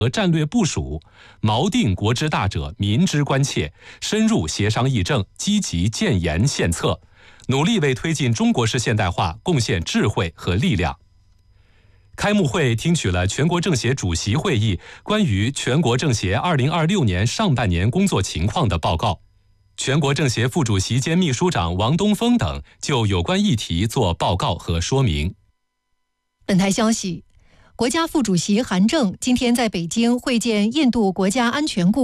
和战略部署，锚定国之大者，民之关切，深入协商议政，积极建言献策，努力为推进中国式现代化贡献智慧和力量。开幕会听取了全国政协主席会议关于全国政协2026年上半年工作情况的报告，全国政协副主席兼秘书长王东峰等就有关议题做报告和说明。 本台消息，国家副主席韩正今天在北京会见印度国家安全顾